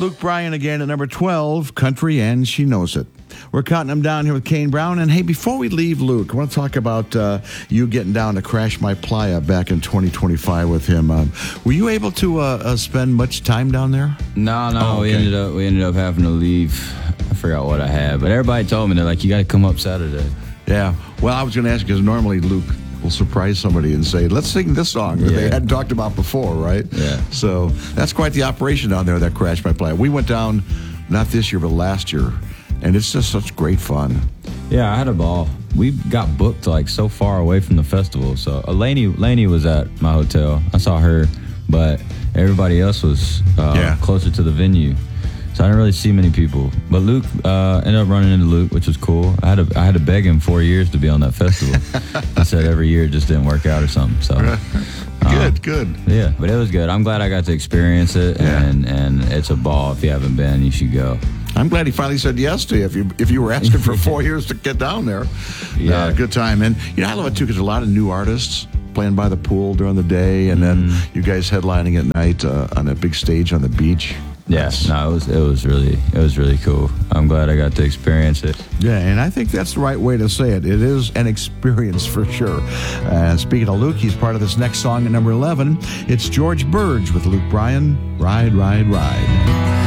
Luke Bryan again at number 12, Country, and She Knows It. We're counting them down here with Kane Brown. And, hey, before we leave Luke, I want to talk about you getting down to Crash My Playa back in 2025 with him. Were you able to spend much time down there? No. Oh, okay. We ended up having to leave. I forgot what I had. But everybody told me, they're like, you got to come up Saturday. Yeah. Well, I was going to ask because normally Luke will surprise somebody and say, let's sing this song that they hadn't talked about before, right? Yeah. So that's quite the operation down there, that Crash My Playa. We went down, not this year, but last year, and it's just such great fun. Yeah, I had a ball. We got booked like so far away from the festival. So Lainey was at my hotel. I saw her, but everybody else was closer to the venue. So I didn't really see many people. But Luke, ended up running into Luke, which was cool. I had to beg him 4 years to be on that festival. I said every year it just didn't work out or something. So Good. Yeah, but it was good. I'm glad I got to experience it, and it's a ball. If you haven't been, you should go. I'm glad he finally said yes to you. If you were asking for 4 years to get down there, good time. And I love it too because a lot of new artists playing by the pool during the day, and then you guys headlining at night on a big stage on the beach. Yes, no, it was really cool. I'm glad I got to experience it. Yeah, and I think that's the right way to say it. It is an experience for sure. And speaking of Luke, he's part of this next song at number 11. It's George Burge with Luke Bryan, Ride, Ride, Ride.